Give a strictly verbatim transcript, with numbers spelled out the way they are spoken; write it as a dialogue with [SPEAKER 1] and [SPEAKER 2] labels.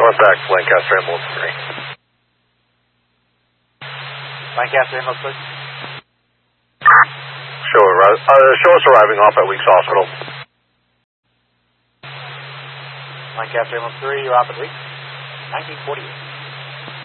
[SPEAKER 1] Contact Lancaster Ambulance three.
[SPEAKER 2] Lancaster Ambulance three.
[SPEAKER 1] Show, uh, show us arriving off at Weeks Hospital.
[SPEAKER 2] Lancaster Ambulance three, you're off at Weeks. nineteen forty-eight.